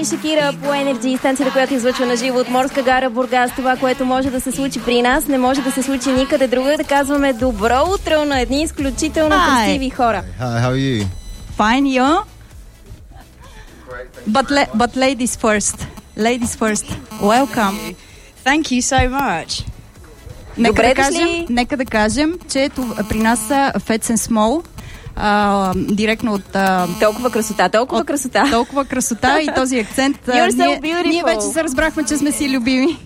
и Шакира по Energy, станцията, която излъчва на живо от Морска гара Бургас. Това, което може да се случи при нас, не може да се случи никъде друга. Да казваме добро утро на едни изключително красиви хора. Hi, how are you? Fine, you? But ladies first. Ladies first. Welcome. Thank you so much. Нека да кажем, че при нас са Fats and Small. Директно от... Толкова красота и този акцент. Ние вече се разбрахме, че сме си любими.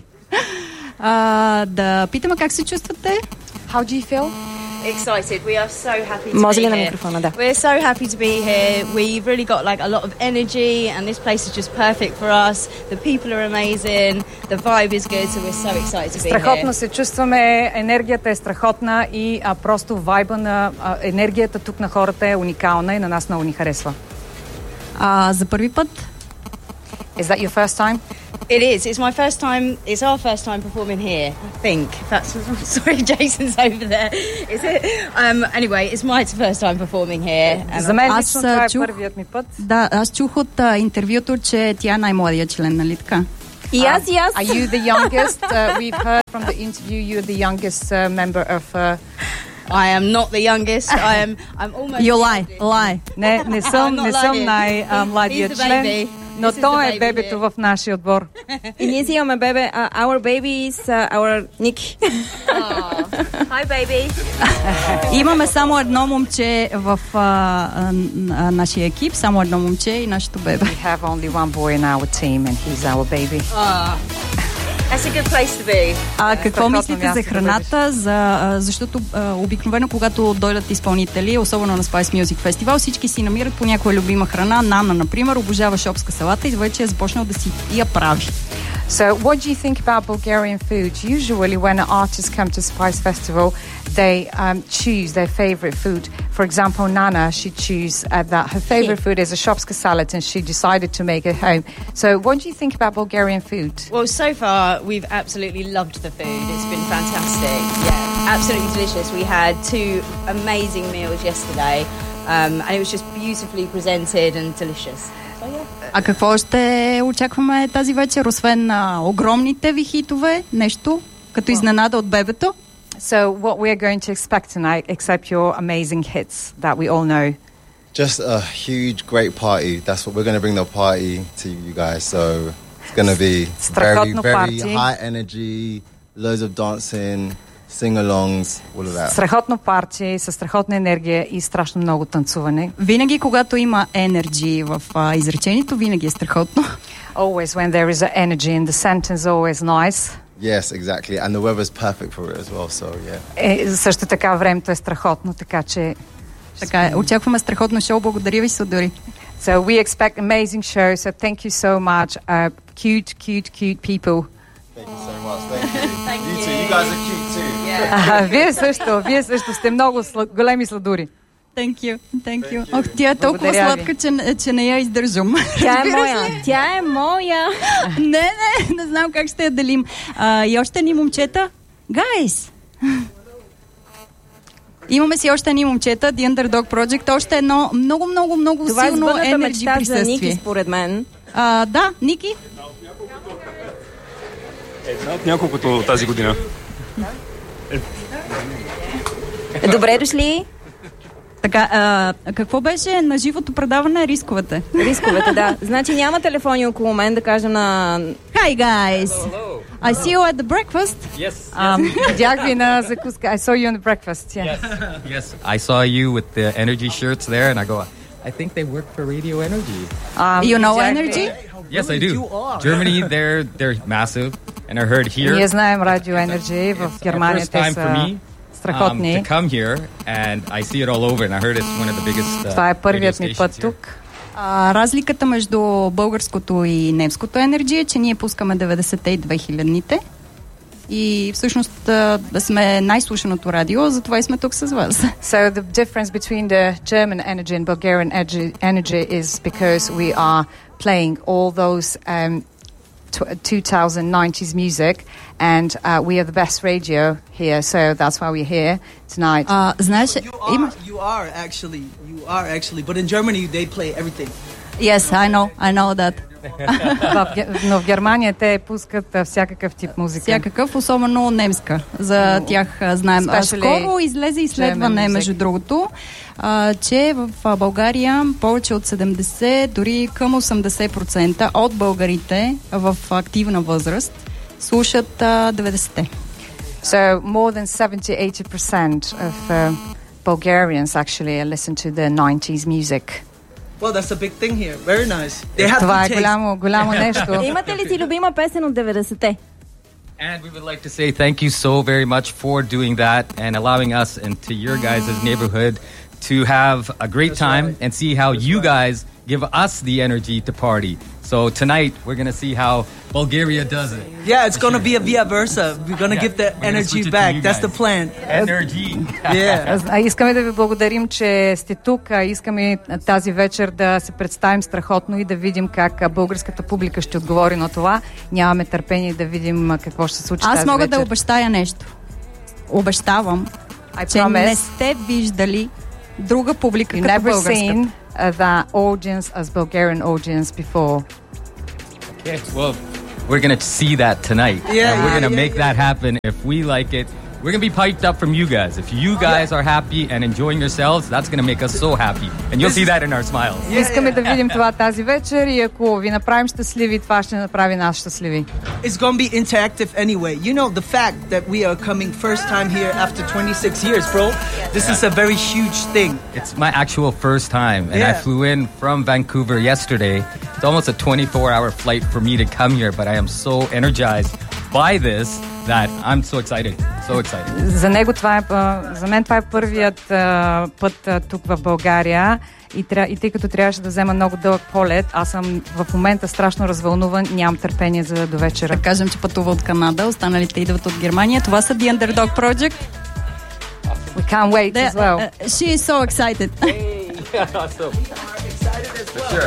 Да питаме как се чувствате? How do you feel? Excited. We are so happy to Може be ли на here. микрофона, да. We're so happy to be here. We've really got like a lot of energy and this place is just perfect for us. The people are amazing. The vibe is good, so we're so excited to be here. Страхотно се чувстваме, енергията е страхотна и просто вайба на енергията тук на хората е уникална и на нас много ни харесва. За първи път? Is that your first time? It is. It's my first time. It's our first time performing here. I think. That's sorry, Jason's over there. Is it? Anyway, it's my first time performing here. За мен лично това е първият ми път. Да, аз чух от интервюто, че тя е най-младият член, нали така? И аз. Are you the youngest? We've heard from the interview you're the youngest member of... I am not the youngest. I'm almost... You lie. Не съм най-младият член. Но той е бебето в нашия отбор. И ние си имаме бебе. Our baby is our Nikki. Hi, baby. Имаме само едно момче в нашия екип. Само едно момче и нашето бебе. We have only one boy in our team and he's our baby. That's a good place to be. Какво мислите за храната? Защото обикновено, когато дойдат изпълнители, особено на Spice Music Festival, всички си намират по някоя любима храна. Нана, например, обожава шопска салата и вече е започнал да си я прави. So, what do you think about Bulgarian food? Usually, when artists come to Spice Festival, they choose their favorite food. For example, Nana, she chose that her favorite food is a shopska salad, and she decided to make it home. So, what do you think about Bulgarian food? Well, so far, we've absolutely loved the food. It's been fantastic. Yeah, absolutely delicious. We had 2 amazing meals yesterday, and it was just beautifully presented and delicious. So, yeah. А какво ще очакваме тази вечер, освен огромните ви хитове? Нещо като изненада от бебето? So what we are going to expect tonight, except your amazing hits that we all know? Just a huge, great party. That's what we're going to bring the party to you guys. So it's going to be very, very high energy, loads of dancing, sing-alongs, all of that. Страхотно парти, със страхотна енергия и страшно много танцуване. Винаги, когато има energy в изречението, винаги е страхотно. Always when there is energy in the sentence, always nice. Yes, exactly. And the weather's perfect for it as well, so yeah. Също така времето е страхотно, така че... Така, очакваме страхотно шоу. Благодаря ви, Содори. So we expect amazing show, so thank you so much. Cute people. Thank you so much. Thank you. You too. You guys are cute too. Вие също сте много големи сладури. Thank you. Ох, тя е толкова сладка, че не я издържам. Тя е моя. Не знам как ще я делим. И още ни момчета. Guys! Имаме си още ни момчета, The Underdog Project, още едно много силно energy присъствие. За Ники, според мен. Да, Ники? Една от няколкото тази година. Добре дошли. Така, какво беше на живото предаване? Рисковете, да. Значи няма телефони около мен, да кажем на... Hi, guys! Hello. I see you at the breakfast. Yes. Видях ви на закуска. I saw you on the breakfast. Yes. I saw you with the energy shirts there, and I go, I think they work for Radio Energy. You know Energy? Yes, I do. Germany, they're massive, and I heard here. Ние знаем Radio Energy в Германия. Те са страхотни. To come here, and I see it all over, and I heard it's one of the biggest. Това е първият ми път тук. Разликата между българското и немското Energy е, че ние пускаме 90-те и 2000-ните. И всъщност сме най-слушаното радио, затова и сме тук с вас. So the difference between the German energy and Bulgarian energy is because we are playing all those 2090s music, and we are the best radio here, so that's why we're here tonight. Знаеш, you are actually, but in Germany they play everything. Yes, I know that. Но в Германия те пускат всякакъв тип музика. Всякакъв, особено немска. За тях знаем. Скоро излезе изследване, между другото, че в България повече от 70, дори към 80% от българите в активна възраст слушат 90-те. So more than 70-80% of Bulgarians actually listen to the 90s music. Well, that's a big thing here. Very nice. They have Това е голямо нещо. Имате ли си любима песен от 90-те? And we would like to say thank you so very much for doing that and allowing us into your guys' neighborhood to have a great time and see how you guys give us the energy to party. So tonight we're going to see how Bulgaria does it. Yeah, it's going to be a via versa. We're going to give the energy back. That's the plan. Energy. Yeah. Искаме да ви благодарим, че сте тук. Искаме тази вечер да се представим страхотно и да видим как българската публика ще отговори на това. Нямаме търпение да видим какво ще се случи тази вечер. Аз мога да обещая нещо. Обещавам, че не сте виждали друга публика като българската. The audience as Bulgarian audience before. Okay, well, we're going to see that tonight. Yeah, and we're going to make that happen if we like it. We're going to be piped up from you guys. If you guys are happy and enjoying yourselves, that's going to make us so happy. And you'll see that in our smiles. Искаме да видим това тази вечер и ако ви направим щастливи, това ще направи нас щастливи. It's going to be interactive anyway. You know, the fact that we are coming first time here after 26 years, bro, this is a very huge thing. It's my actual first time. And I flew in from Vancouver yesterday. It's almost a 24-hour flight for me to come here, but I am so energized by this that I'm so excited. So excited. За него за мен това е първият път тук в България и тъй като трябваше да взема много дълъг полет, аз съм в момента страшно развълнуван, нямам търпение за до вечера. Да кажем, че пътува от Канада, останалите идват от Германия. Това са The Underdog Project. We can't wait as well. She is so excited. Hey, awesome. For sure.